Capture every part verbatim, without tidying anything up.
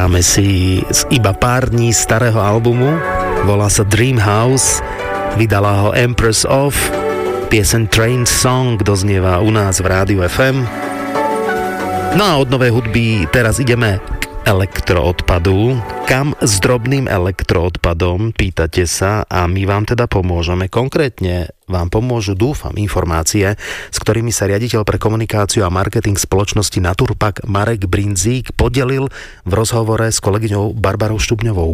Zahráme si z iba pár dní starého albumu, volá sa Dream House, vydala ho Empress of, pieseň Train Song doznieva u nás v Rádiu ef em. No a od novej hudby teraz ideme k elektroodpadu. Kam s drobným elektroodpadom, pýtate sa, a my vám teda pomôžeme. Konkrétne vám pomôžu, dúfam, informácie, s ktorými sa riaditeľ pre komunikáciu a marketing spoločnosti Naturpack Marek Brinzík podelil v rozhovore s kolegyňou Barbarou Štubňovou.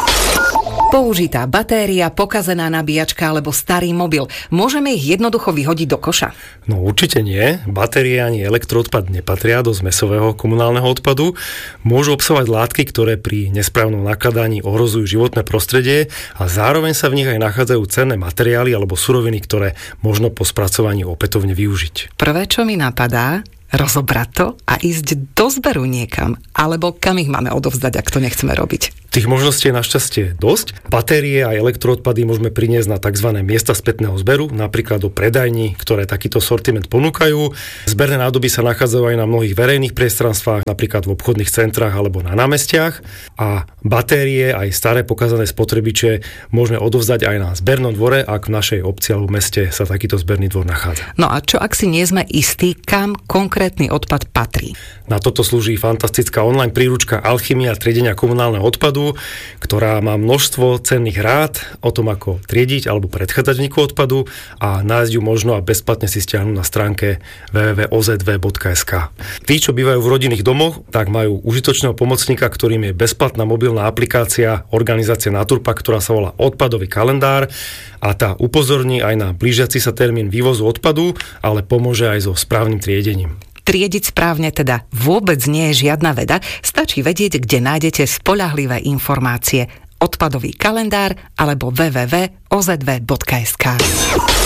Použitá batéria, pokazená nabíjačka alebo starý mobil. Môžeme ich jednoducho vyhodiť do koša? No určite nie. Batérie ani elektroodpad nepatria do zmesového komunálneho odpadu. Môžu obsahovať látky, ktoré pri nesprávnom nakladaní ohrozujú životné prostredie a zároveň sa v nich aj nachádzajú cenné materiály alebo suroviny, ktoré možno po spracovaní opätovne využiť. Prvé, čo mi napadá, rozobrať to a ísť do zberu niekam. Alebo kam ich máme odovzdať, ak to nechceme robiť? Tých možností je našťastie dosť. Batérie a elektroodpady môžeme priniesť na tzv. Miesta spätného zberu, napríklad do predajní, ktoré takýto sortiment ponúkajú. Zberné nádoby sa nachádzajú aj na mnohých verejných priestranstvách, napríklad v obchodných centrách alebo na námestiach. A batérie aj staré pokazané spotrebiče môžeme odovzdať aj na zbernom dvore, ak v našej obci alebo meste sa takýto zberný dvor nachádza. No a čo ak si nie sme istí, kam konkrétny odpad patrí? Na toto slúži fantastická online príručka Alchymia triedenia komunálneho odpadu, ktorá má množstvo cenných rád o tom, ako triediť alebo predchádzať vzniku odpadu, a nájsť ju možno a bezplatne si stiahnuť na stránke w w w bodka o z v bodka es ka. Tí, čo bývajú v rodinných domoch, tak majú užitočného pomocníka, ktorým je bezplatná mobilná aplikácia organizácie Naturpack, ktorá sa volá Odpadový kalendár, a tá upozorní aj na blížiaci sa termín vývozu odpadu, ale pomôže aj so správnym triedením. Triediť správne teda vôbec nie je žiadna veda, stačí vedieť, kde nájdete spoľahlivé informácie. Odpadový kalendár alebo w w w bodka o z v bodka es ka.